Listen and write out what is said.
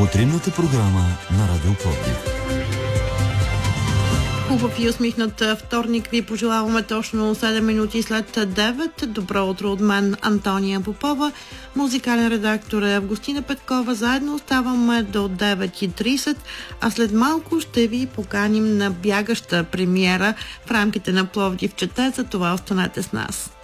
Утринната програма на Радио Пловдив. Хубав и усмихнат вторник ви пожелаваме точно 7 минути след 9. Добро утро от мен, Антония Попова. Музикален редактор е Августина Петкова. Заедно оставаме до 9:30, а след малко ще ви поканим на бягаща премиера в рамките на Пловдив чете. За това останете с нас.